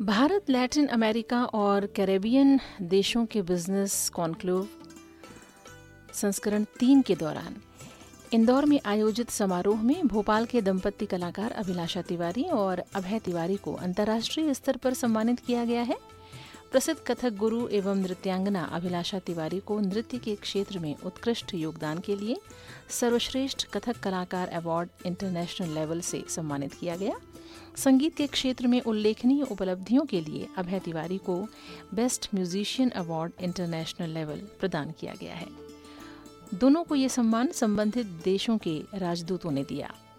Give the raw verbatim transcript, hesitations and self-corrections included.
Bharat, Latin America और Caribbean देशों के बिजनेस कॉन्क्लेव संस्करण तीन के दौरान इंदौर में आयोजित समारोह में भोपाल के दंपत्ति कलाकार अभिलाषा तिवारी और अभय तिवारी को अंतर्राष्ट्रीय स्तर पर सम्मानित किया गया है। प्रसिद्ध कथक गुरु एवं नृत्यांगना अभिलाषा तिवारी को नृत्य के क्षेत्र में उत्कृष्ट योगदान के लिए सर्वश्रेष्ठ कथक कलाकार अवार्ड इंटरनेशनल लेवल से सम्मानित किया गया। संगीत के क्षेत्र में उल्लेखनीय उपलब्धियों के लिए अभय तिवारी को best musician award international level प्रदान किया गया है। दोनों को ये सम्मान संबंधित देशों के राजदूतों ने दिया।